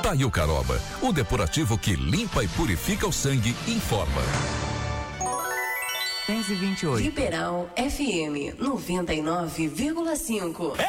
Raio Caroba, o depurativo que limpa e purifica o sangue, informa. 10h28. Liberal FM 99,5.